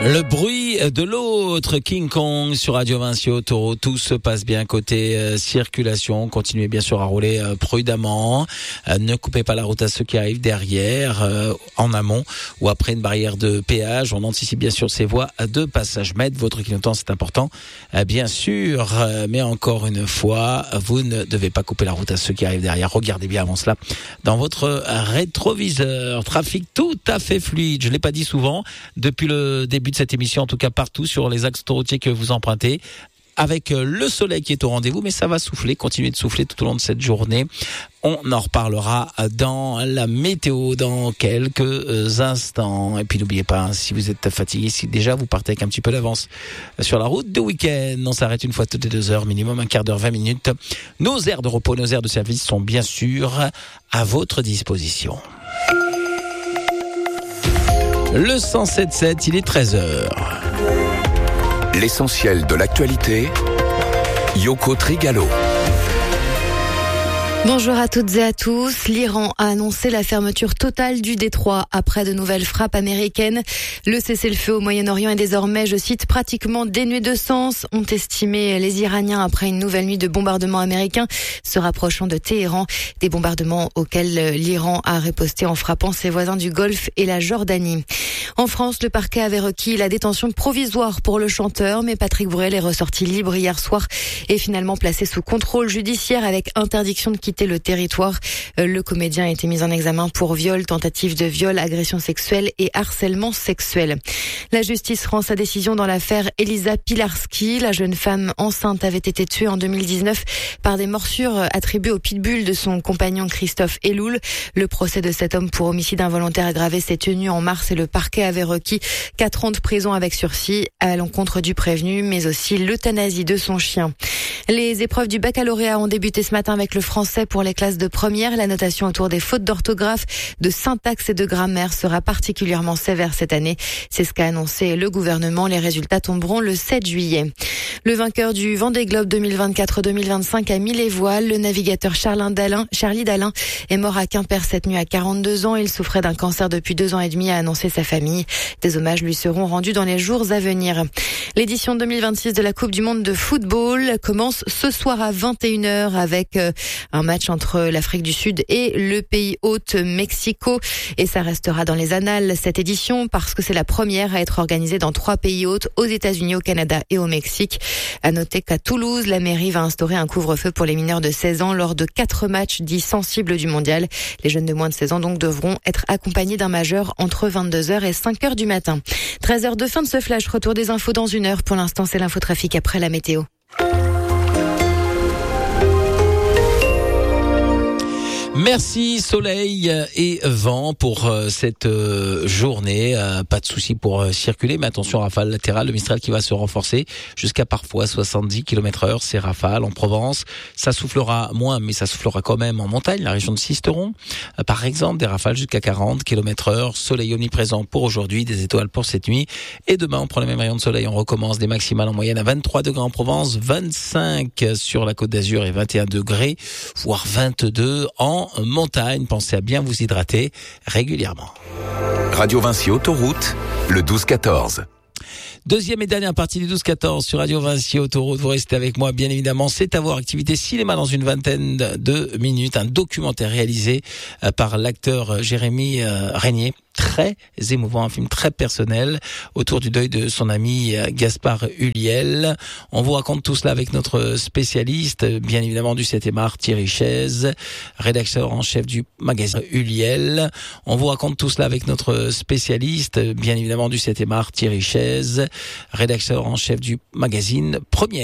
Le bruit de l'autre, King Kong sur Radio Vinci Autoroute. Tout se passe bien côté circulation. Continuez bien sûr à rouler prudemment. Ne coupez pas la route à ceux qui arrivent derrière, en amont ou après une barrière de péage. On anticipe bien sûr ces voies de passage. Mettre votre clignotant, c'est important, bien sûr. Mais encore une fois, vous ne devez pas couper la route à ceux qui arrivent derrière. Regardez bien avant cela dans votre rétroviseur. Trafic tout à fait fluide. Je l'ai pas dit souvent depuis le début de cette émission, en tout cas partout sur les axes autoroutiers que vous empruntez, avec le soleil qui est au rendez-vous, mais ça va souffler, continuer de souffler tout au long de cette journée. On en reparlera dans la météo dans quelques instants. Et puis n'oubliez pas, si vous êtes fatigué, si déjà vous partez avec un petit peu d'avance sur la route de week-end, on s'arrête une fois toutes les 2 heures, minimum un quart d'heure, 20 minutes. Nos aires de repos, nos aires de service sont bien sûr à votre disposition. Le 107.7, il est 13h. L'essentiel de l'actualité, Yoko Trigalo. Bonjour à toutes et à tous. L'Iran a annoncé la fermeture totale du détroit après de nouvelles frappes américaines. Le cessez-le-feu au Moyen-Orient est désormais, je cite, pratiquement dénué de sens, ont estimé les Iraniens après une nouvelle nuit de bombardements américains se rapprochant de Téhéran. Des bombardements auxquels l'Iran a riposté en frappant ses voisins du Golfe et la Jordanie. En France, le parquet avait requis la détention provisoire pour le chanteur, mais Patrick Bruel est ressorti libre hier soir et finalement placé sous contrôle judiciaire avec interdiction de quitter le territoire. Le comédien a été mis en examen pour viol, tentative de viol, agression sexuelle et harcèlement sexuel. La justice rend sa décision dans l'affaire Elisa Pilarski. La jeune femme enceinte avait été tuée en 2019 par des morsures attribuées au pitbull de son compagnon Christophe Eloul. Le procès de cet homme pour homicide involontaire aggravé s'est tenu en mars et le parquet avait requis 4 ans de prison avec sursis à l'encontre du prévenu, mais aussi l'euthanasie de son chien. Les épreuves du baccalauréat ont débuté ce matin avec le français pour les classes de première. La notation autour des fautes d'orthographe, de syntaxe et de grammaire sera particulièrement sévère cette année. C'est ce qu'a annoncé le gouvernement. Les résultats tomberont le 7 juillet. Le vainqueur du Vendée Globe 2024-2025 a mis les voiles. Le navigateur Charlie Dalin est mort à Quimper cette nuit à 42 ans. Il souffrait d'un cancer depuis 2 ans et demi, a annoncé sa famille. Des hommages lui seront rendus dans les jours à venir. L'édition 2026 de la Coupe du Monde de football commence ce soir à 21h avec un match entre l'Afrique du Sud et le pays hôte Mexico. Et ça restera dans les annales cette édition parce que c'est la première à être organisée dans 3 pays hôtes, aux États-Unis, au Canada et au Mexique. À noter qu'à Toulouse, la mairie va instaurer un couvre-feu pour les mineurs de 16 ans lors de 4 matchs dits sensibles du mondial. Les jeunes de moins de 16 ans donc devront être accompagnés d'un majeur entre 22h et 5h du matin. 13h de fin de ce flash. Retour des infos dans 1 heure. Pour l'instant, c'est l'infotrafic après la météo. Merci soleil et vent pour cette journée. Pas de souci pour circuler, mais attention rafale latérale, le Mistral qui va se renforcer jusqu'à parfois 70 km/h. Ces rafales en Provence, ça soufflera moins, mais ça soufflera quand même en montagne, la région de Sisteron. Par exemple, des rafales jusqu'à 40 km/h. Soleil omniprésent pour aujourd'hui, des étoiles pour cette nuit. Et demain, on prend les mêmes rayons de soleil, on recommence des maximales en moyenne à 23 degrés en Provence, 25 sur la Côte d'Azur et 21 degrés, voire 22 en montagne. Pensez à bien vous hydrater régulièrement. Radio Vinci Autoroute, le 12-14. Deuxième et dernière partie du 12-14 sur Radio Vinci Autoroute. Vous restez avec moi, bien évidemment. C'est à voir, activité cinéma dans une vingtaine de minutes. Un documentaire réalisé par l'acteur Jérémy Régnier. Très émouvant, un film très personnel autour du deuil de son ami Gaspard Ulliel. On vous raconte tout cela avec notre spécialiste, bien évidemment du 7e art, Thierry Chaise, rédacteur en chef du magazine Ulliel. On vous raconte tout cela avec notre spécialiste, bien évidemment du 7e art, Thierry Chaise, rédacteur en chef du magazine Première.